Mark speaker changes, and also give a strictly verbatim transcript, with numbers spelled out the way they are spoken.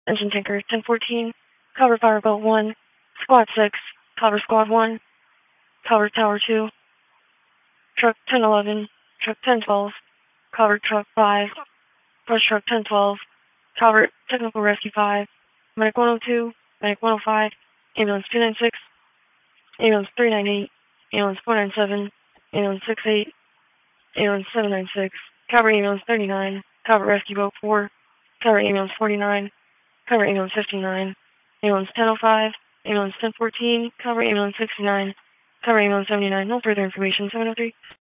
Speaker 1: Engine Tanker ten fourteen, Cover Fireboat one, Squad six, Cover Squad one, Cover Tower two, Truck ten eleven, Truck ten twelve, Cover Truck five, Brush Truck ten twelve, Cover Technical Rescue five, Medic one oh two, Medic one oh five, Ambulance two ninety-six, Ambulance three ninety-eight, Ambulance four ninety-seven, Ambulance six eight, Ambulance seven ninety-six, Cover Ambulance thirty-nine, Cover Rescue Boat four, Cover Ambulance forty-nine, Cover Ambulance fifty-nine, Ambulance ten oh five, Ambulance ten fourteen, Cover Ambulance sixty-nine, Cover Ambulance seventy-nine. No further information. seven oh three.